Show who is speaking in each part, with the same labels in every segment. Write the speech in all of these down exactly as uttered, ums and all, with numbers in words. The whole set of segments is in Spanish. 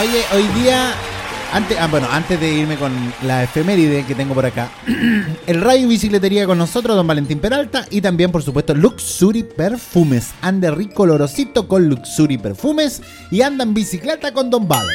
Speaker 1: Oye, hoy día, antes, ah, bueno, antes de irme con la efeméride que tengo por acá, el Rayo Bicicletería con nosotros, don Valentín Peralta, y también, por supuesto, Luxury Perfumes. Ande rico olorosito con Luxury Perfumes y anda en bicicleta con don Vale.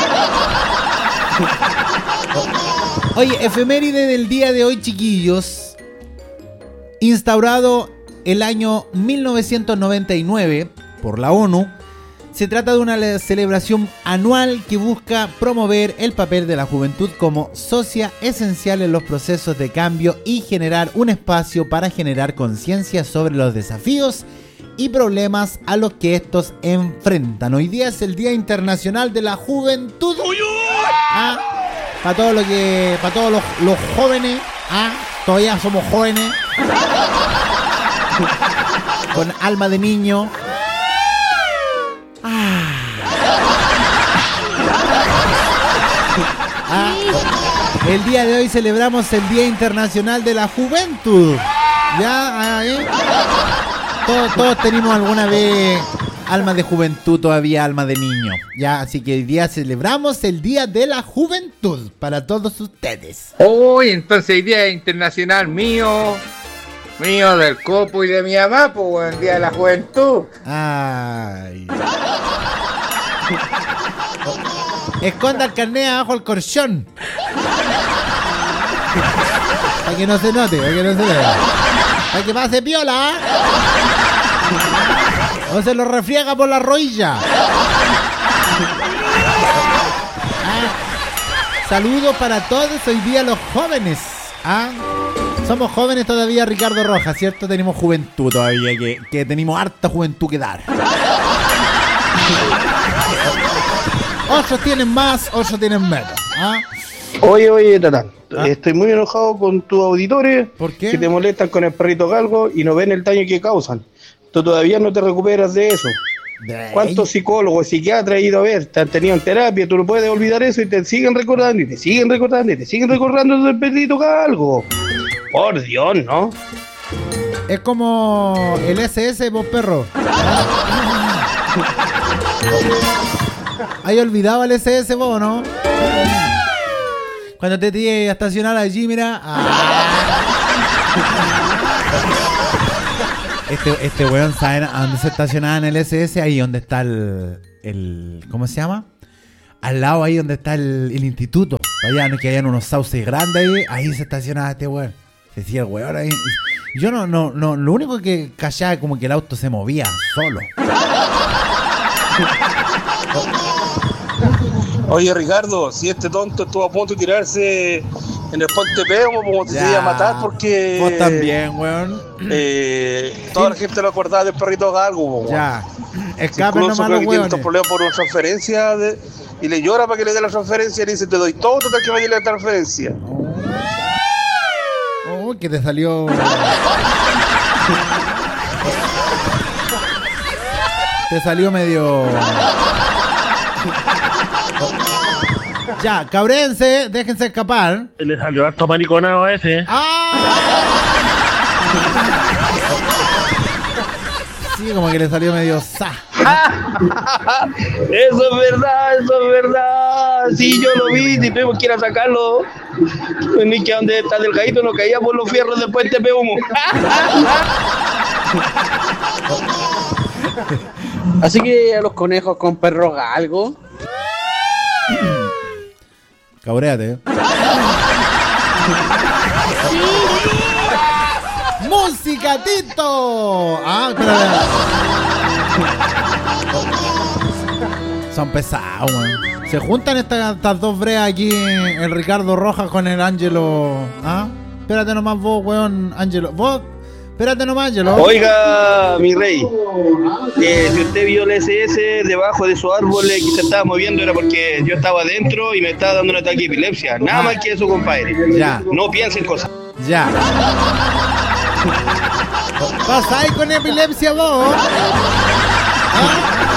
Speaker 1: Oye, efeméride del día de hoy, chiquillos. Instaurado el año mil novecientos noventa y nueve por la ONU, se trata de una celebración anual que busca promover el papel de la juventud como socia esencial en los procesos de cambio y generar un espacio para generar conciencia sobre los desafíos y problemas a los que estos enfrentan. Hoy día es el Día Internacional de la Juventud. Ah, para todos los que, para todos los, los jóvenes, ah, todavía somos jóvenes. Con alma de niño. Ah. Ah. El día de hoy celebramos el Día Internacional de la Juventud. Ya, ¿eh? Todos, todos tenemos alguna vez alma de juventud, todavía alma de niño. Ya, así que hoy día celebramos el Día de la Juventud para todos ustedes.
Speaker 2: Hoy, entonces, el Día Internacional mío. Mío, del copo y de mi mamá, pues, el Día de la Juventud.
Speaker 1: Ay. Esconda el carnet abajo el colchón. Para que no se note, para que no se note. Para que pase piola. O se lo refriega por la rodilla. Ah. Saludos para todos hoy día los jóvenes. Ah. Somos jóvenes todavía, Ricardo Rojas, ¿cierto? Tenemos juventud todavía, que, que tenemos harta juventud que dar. Otros tienen más, otros tienen menos. ¿Ah?
Speaker 3: Oye, oye, Tatán,
Speaker 1: ¿Ah?
Speaker 3: Estoy muy enojado con tus auditores.
Speaker 1: ¿Por qué?
Speaker 3: Que te molestan con el perrito galgo y no ven el daño que causan. Tú todavía no te recuperas de eso.
Speaker 1: De
Speaker 3: ¿Cuántos psicólogos, psiquiatras has ido a ver? Te han tenido en terapia, tú no puedes olvidar eso y te siguen recordando y te siguen recordando y te siguen recordando del perrito galgo. Por Dios, ¿no?
Speaker 1: Es como el S S, vos perro. ¿Hay olvidado el S S, vos, no? Cuando te tienes a estacionar allí, mira. Ah. Este, este weón, ¿saben a dónde se estacionaba en el S S? Ahí donde está el, el... ¿Cómo se llama? Al lado ahí donde está el, el instituto. Allá, no, que hayan unos sauces grandes ahí. Ahí se estacionaba este weón. Decía el weón ahí. Yo no, no, no, lo único que callaba como que el auto se movía solo.
Speaker 3: Oye, Ricardo, si este tonto estuvo a punto de tirarse en el Ponte Pego, como te iba a matar porque...
Speaker 1: Vos también, weón.
Speaker 3: Eh, toda la gente lo acordaba del perrito galgo, weón.
Speaker 1: Ya. Escapen
Speaker 3: Incluso
Speaker 1: nomás
Speaker 3: creo
Speaker 1: los
Speaker 3: que tiene
Speaker 1: weones.
Speaker 3: estos problemas por una transferencia de, y le llora para que le dé la transferencia y le dice, te doy todo, total que me dé la transferencia.
Speaker 1: Oh, que te salió... te salió medio... Ya, cabrense, déjense escapar.
Speaker 4: Le salió harto mariconado a ese.
Speaker 1: ¡Ah! Sí, como que le salió medio sa.
Speaker 3: Eso es verdad, eso es verdad. Sí, yo lo vi, si tuvimos que ir a sacarlo. Ni que donde está delgadito no caía por los fierros del Puente Peumo.
Speaker 5: Así que a los conejos con perro galgo.
Speaker 1: Cabréate, ¿eh? ¡Música, Tito! Ah, espera, espera. Son pesados, man. Se juntan estas, estas dos breas aquí, el Ricardo Rojas con el Ángelo. ¿Ah? Espérate nomás vos, weón, Ángelo. Vos, espérate nomás, Ángelo.
Speaker 3: Oiga, mi rey, eh, si usted vio el S S debajo de su árbol eh, que se estaba moviendo era porque yo estaba adentro y me estaba dando un ataque de epilepsia. Nada
Speaker 1: Ah.
Speaker 3: más que eso, compadre.
Speaker 1: Ya.
Speaker 3: No piensen cosas.
Speaker 1: Ya. ¿Pasáis con epilepsia vos? ¿Ah?